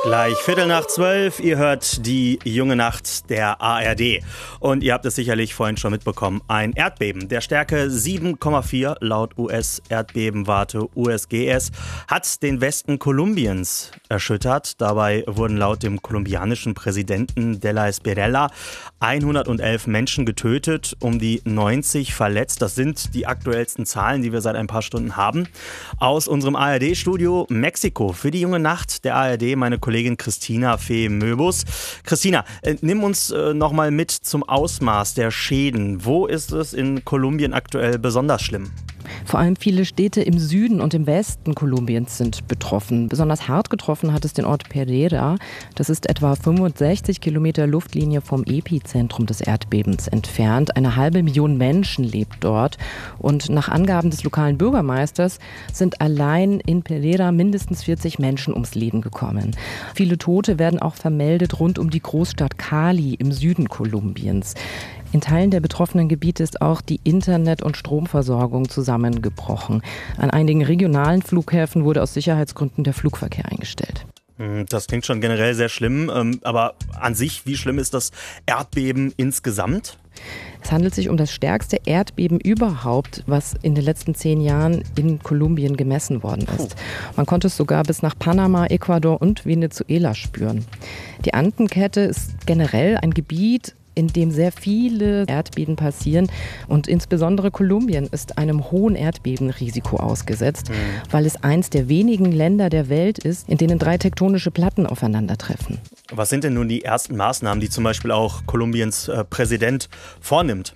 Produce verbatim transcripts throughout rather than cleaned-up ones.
Gleich Viertel nach zwölf, ihr hört die junge Nacht der A R D. Und ihr habt es sicherlich vorhin schon mitbekommen, ein Erdbeben der Stärke sieben Komma vier laut U S-Erdbebenwarte U S G S hat den Westen Kolumbiens erschüttert. Dabei wurden laut dem kolumbianischen Präsidenten de la Espriella hundertelf Menschen getötet, um die neunzig verletzt. Das sind die aktuellsten Zahlen, die wir seit ein paar Stunden haben. Aus unserem A R D-Studio Mexiko für die junge Nacht der A R D meine Kollegin Christina Fee-Möbus. Christina, äh, nimm uns äh, nochmal mit zum Ausmaß der Schäden. Wo ist es in Kolumbien aktuell besonders schlimm? Vor allem viele Städte im Süden und im Westen Kolumbiens sind betroffen. Besonders hart getroffen hat es den Ort Pereira. Das ist etwa fünfundsechzig Kilometer Luftlinie vom Epizentrum des Erdbebens entfernt. Eine halbe Million Menschen lebt dort. Und nach Angaben des lokalen Bürgermeisters sind allein in Pereira mindestens vierzig Menschen ums Leben gekommen. Viele Tote werden auch vermeldet rund um die Großstadt Cali im Süden Kolumbiens. In Teilen der betroffenen Gebiete ist auch die Internet- und Stromversorgung zusammengebrochen. An einigen regionalen Flughäfen wurde aus Sicherheitsgründen der Flugverkehr eingestellt. Das klingt schon generell sehr schlimm, aber an sich, wie schlimm ist das Erdbeben insgesamt? Es handelt sich um das stärkste Erdbeben überhaupt, was in den letzten zehn Jahren in Kolumbien gemessen worden ist. Man konnte es sogar bis nach Panama, Ecuador und Venezuela spüren. Die Andenkette ist generell ein Gebiet, in dem sehr viele Erdbeben passieren. Und insbesondere Kolumbien ist einem hohen Erdbebenrisiko ausgesetzt, mhm. weil es eins der wenigen Länder der Welt ist, in denen drei tektonische Platten aufeinandertreffen. Was sind denn nun die ersten Maßnahmen, die zum Beispiel auch Kolumbiens äh, Präsident vornimmt?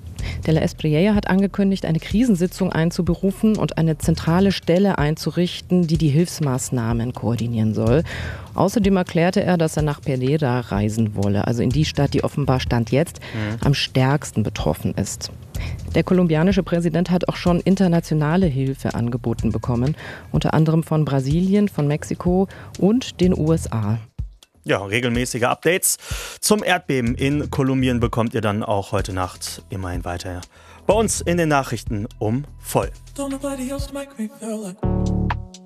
De la Espriella hat angekündigt, eine Krisensitzung einzuberufen und eine zentrale Stelle einzurichten, die die Hilfsmaßnahmen koordinieren soll. Außerdem erklärte er, dass er nach Pereira reisen wolle, also in die Stadt, die offenbar Stand jetzt mhm. am stärksten betroffen ist. Der kolumbianische Präsident hat auch schon internationale Hilfe angeboten bekommen, unter anderem von Brasilien, von Mexiko und den U S A. Ja, regelmäßige Updates zum Erdbeben in Kolumbien bekommt ihr dann auch heute Nacht immerhin weiter bei uns in den Nachrichten um voll. Don't nobody else make me feel like